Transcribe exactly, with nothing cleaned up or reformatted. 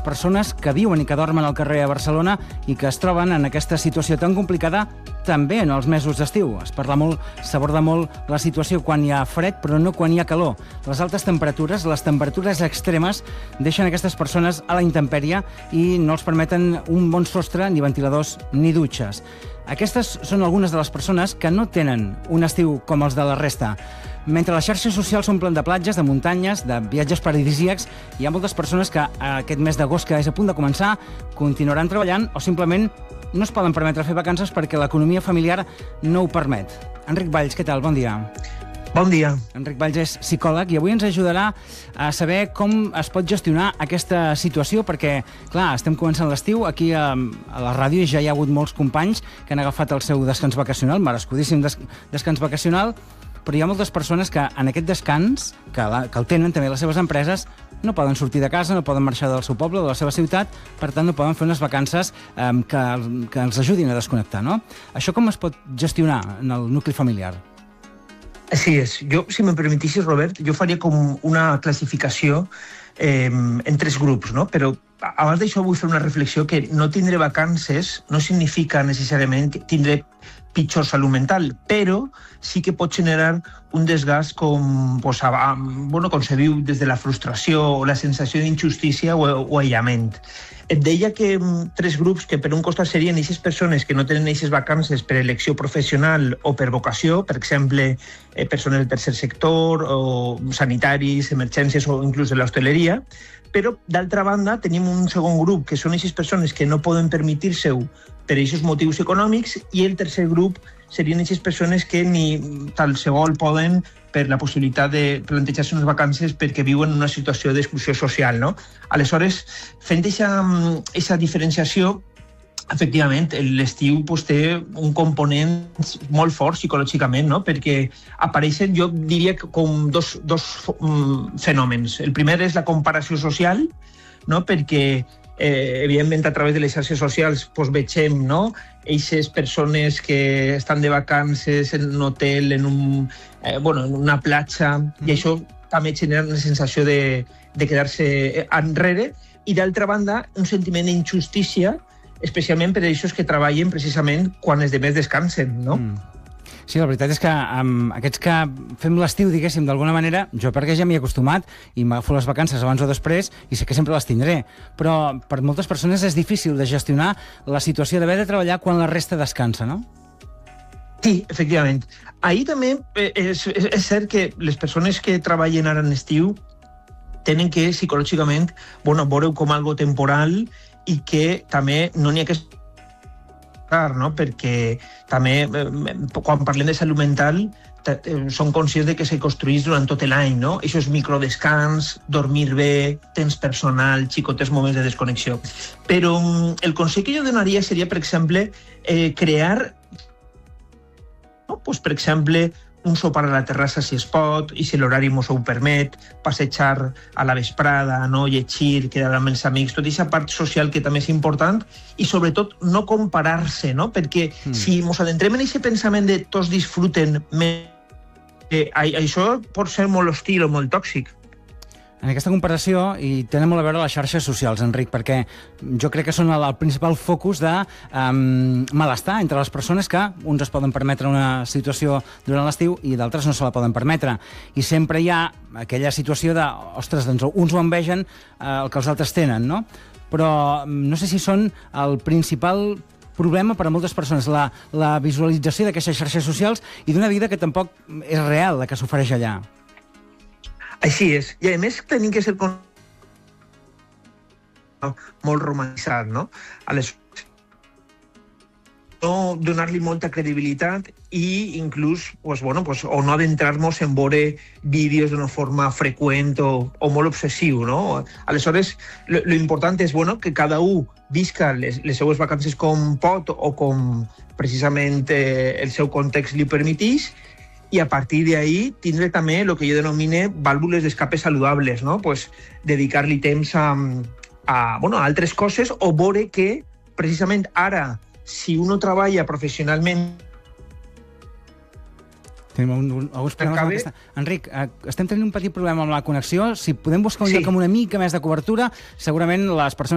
persones que viuen i que dormen al carrer a Barcelona i que es troben en aquesta situació tan complicada també en els mesos d'estiu. Es parla molt, s'aborda molt la situació quan hi ha fred, però no quan hi ha calor. Les altes temperatures, les temperatures extremes, deixen aquestes persones a la intempèrie i no els permeten un bon sostre, ni ventiladors, ni dutxes. Aquestes són algunes de les persones que no tenen un estiu com els de la resta. Mentre les xarxes socials s'omplen de platges, de muntanyes, de viatges paradisíacs, hi ha moltes persones que aquest mes d'agost, que és a punt de començar, continuaran treballant o simplement no es poden permetre fer vacances perquè l'economia familiar no ho permet. Enric Valls, què tal? Bon dia. Bon dia. Enric Valls és psicòleg i avui ens ajudarà a saber com es pot gestionar aquesta situació perquè, clar, estem començant l'estiu, aquí a, a la ràdio ja hi ha hagut molts companys que han agafat el seu descans vacacional, merescudíssim des, descans vacacional, però hi ha moltes persones que en aquest descans, que, la, que el tenen també les seves empreses, no poden sortir de casa, no poden marxar del seu poble, de la seva ciutat, per tant no poden fer unes vacances eh, que, que els ajudin a desconnectar, no? Això com es pot gestionar en el nucli familiar? Així és. Jo, si me'n permetissis, Robert, jo faria com una classificació eh, en tres grups, no? Però abans d'això vull fer una reflexió que no tindre vacances no significa necessàriament que tindre pitjor salut mental, però sí que pot generar un desgast com, pues, a, bueno, com se viu des de la frustració o la sensació d'injustícia o, o aïllament. Et deia que tres grups que per un costat serien aquestes persones que no tenen aquestes vacances per elecció professional o per vocació, per exemple, eh, persones del tercer sector o sanitaris, emergències o inclús de l'hostaleria, però d'altra banda tenim un segon grup que són aquestes persones que no poden permetir-se-ho per aquests motius econòmics i el tercer grup serien aquestes persones que ni tal segon poden per la possibilitat de plantejar-se unes vacances perquè viuen en una situació d'exclusió social, no? Aleshores, fent aquesta diferenciació, efectivament, l'estiu pues, té un component molt fort psicològicament, no? Perquè apareixen, jo diria, com dos, dos um, fenòmens. El primer és la comparació social, no? Perquè Eh, evidentment, a través de les xarxes socials pues, veiem, no? Eixes persones que estan de vacances en un hotel, en, un, eh, bueno, en una platja, mm. i això també genera una sensació de, de quedar-se enrere, i d'altra banda, un sentiment d'injustícia, especialment per a aquests que treballen precisament quan els demés descansen, no? Mm. Sí, la veritat és que amb aquests que fem l'estiu, diguéssim, d'alguna manera, jo perquè ja m'hi he acostumat i m'agafo les vacances abans o després i sé que sempre les tindré, però per moltes persones és difícil de gestionar la situació d'haver de treballar quan la resta descansa, no? Sí, efectivament. Ahir també és, és, és cert que les persones que treballen ara en estiu tenen que psicològicament, bueno, veure-ho com algo temporal i que també no n'hi ha que no? Perquè també, quan parlem de salut mental, som conscients de que se construeix durant tot l'any, no? Això és microdescans, dormir bé, temps personal, xicotes moments de desconnexió. Però el consell que jo donaria seria, per exemple, eh, crear, no? Pues, per exemple, un sopar a la terrassa si es pot, i si l'horari mos ho permet, passejar a la vesprada, no? Llegir, quedar amb els amics, tota aquesta part social que també és important, i sobretot no comparar-se, no? Perquè mm. si mos adentrem en aquest pensament de tots disfruten més, eh, això pot ser molt hostil o molt tòxic. En aquesta comparació hi tenen molt a veure les xarxes socials, Enric, perquè jo crec que són el principal focus de um, malestar entre les persones que uns es poden permetre una situació durant l'estiu i d'altres no se la poden permetre. I sempre hi ha aquella situació de, ostres, doncs uns ho envegen eh, el que els altres tenen, no? Però no sé si són el principal problema per a moltes persones, la, la visualització d'aquestes xarxes socials i d'una vida que tampoc és real, la que s'ofereix allà. Així és. I a més tenim que ser con... molt romançat, no? Aleshores, no donar-li molta credibilitat i inclús, pues, bueno, pues, o no adentrar-nos en veure vídeos d'una forma freqüent o, o molt obsessiu, no? Aleshores, lo, lo important és, bueno, que cada un visca les, les seues vacances com pot o com precisament eh, el seu context li permetís, i a partir d'ahí tindre també el que jo denomine vàlvules d'escape saludables, no? Pues dedicar-li temps a, a, bueno, a altres coses o veure que precisament ara, si uno treballa professionalment... Tenim un, un, alguns problemes amb aquesta... Enric, eh, estem tenint un petit problema amb la connexió. Si podem buscar un sí. lloc amb una mica més de cobertura, segurament les persones